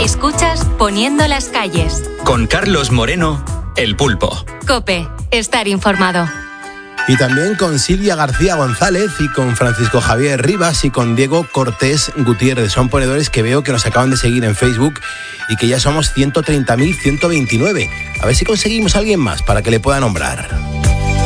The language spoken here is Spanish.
Escuchas Poniendo las calles. Con Carlos Moreno, El Pulpo. COPE. Estar informado. Y también con Silvia García González y con Francisco Javier Rivas y con Diego Cortés Gutiérrez. Son ponedores que veo que nos acaban de seguir en Facebook y que ya somos 130.129. A ver si conseguimos a alguien más para que le pueda nombrar.